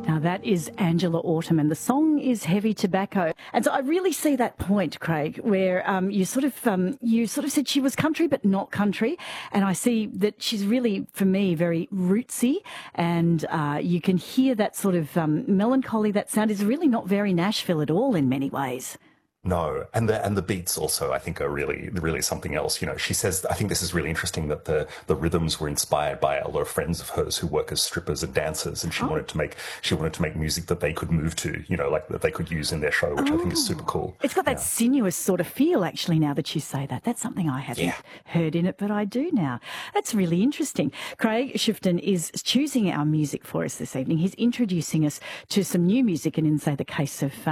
Now that is Angela Autumn, and the song is Heavy Tobacco. And so I really see that point, Craig, where you sort of said she was country but not country, and I see that she's really, for me, very rootsy, and you can hear that sort of melancholy. That sound is really not very Nashville at all in many ways. No, and the beats also, I think, are really something else. You know, she says, I think this is really interesting, that the rhythms were inspired by a lot of friends of hers who work as strippers and dancers, and she wanted to make music that they could move to, you know, like that they could use in their show, which I think is super cool. It's got that sinuous sort of feel, actually, now that you say that. That's something I hadn't heard in it, but I do now. That's really interesting. Craig Shifton is choosing our music for us this evening. He's introducing us to some new music, and in, say, the case of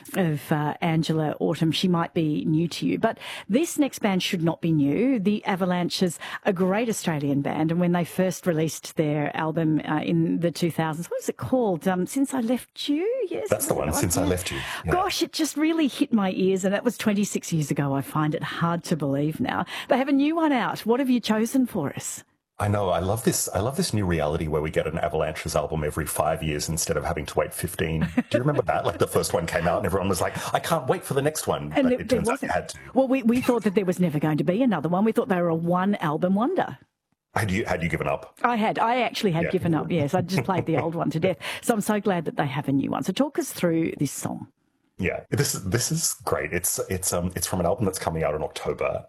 Angela Autumn, she might be new to you, but this next band should not be new. The Avalanches, a great Australian band, and when they first released their album in the 2000s, what was it called? Since I Left You? Yes, that's the one. Since I Left You. Yeah. Gosh, it just really hit my ears, and that was 26 years ago. I find it hard to believe now. They have a new one out. What have you chosen for us? I know. I love this new reality where we get an Avalanches album every 5 years instead of having to wait 15. Do you remember that? Like, the first one came out and everyone was like, I can't wait for the next one. And but it turns out you had to. Well, we thought that there was never going to be another one. We thought they were a one-album wonder. Had you given up? I actually had given up, yes. I just played the old one to death. So I'm so glad that they have a new one. So talk us through this song. Yeah, this is great. It's from an album that's coming out in October.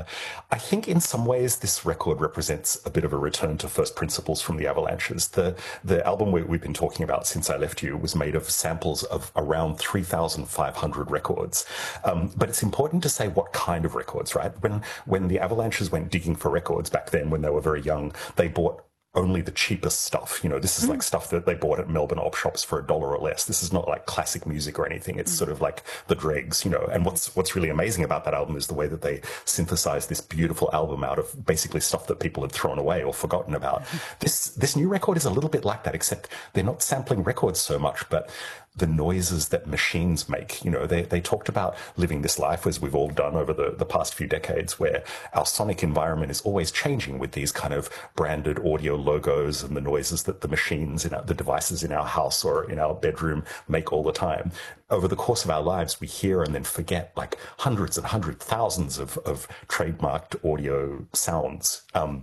I think in some ways this record represents a bit of a return to first principles from the Avalanches. The album we've been talking about, Since I Left You, was made of samples of around 3,500 records. But it's important to say what kind of records, right? When the Avalanches went digging for records back then, when they were very young, they bought only the cheapest stuff. You know, this is like stuff that they bought at Melbourne op shops for $1 or less. This is not like classic music or anything. It's sort of like the dregs, you know. And what's really amazing about that album is the way that they synthesized this beautiful album out of basically stuff that people had thrown away or forgotten about. This new record is a little bit like that, except they're not sampling records so much, but the noises that machines make. You know, they talked about living this life, as we've all done over the past few decades, where our sonic environment is always changing with these kind of branded audio logos and the noises that the machines the devices in our house or in our bedroom make all the time. Over the course of our lives, we hear and then forget like hundreds and thousands of trademarked audio sounds.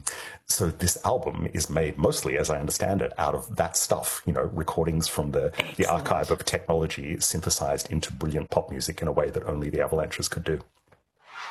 So this album is made mostly, as I understand it, out of that stuff, you know, recordings from the archive of technology synthesized into brilliant pop music in a way that only the Avalanches could do.